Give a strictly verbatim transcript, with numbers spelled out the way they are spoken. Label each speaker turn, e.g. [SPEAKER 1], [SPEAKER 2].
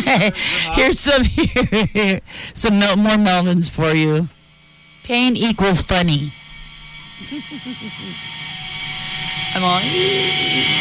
[SPEAKER 1] Here's some here, some Mel- more Melvins for you. Pain equals funny. I'm all.